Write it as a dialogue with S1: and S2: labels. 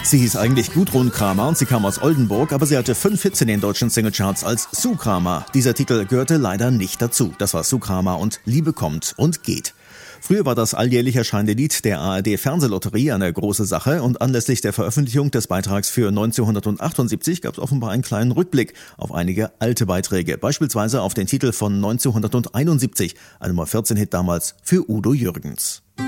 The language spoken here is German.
S1: Sie hieß eigentlich Gudrun Kramer und sie kam aus Oldenburg, aber sie hatte 5 Hits in den deutschen Singlecharts als Sue Kramer. Dieser Titel gehörte leider nicht dazu. Das war Sue Kramer und Liebe kommt und geht. Früher war das alljährlich erscheinende Lied der ARD-Fernsehlotterie eine große Sache und anlässlich der Veröffentlichung des Beitrags für 1978 gab es offenbar einen kleinen Rückblick auf einige alte Beiträge, beispielsweise auf den Titel von 1971, ein Nummer 14-Hit damals für Udo Jürgens.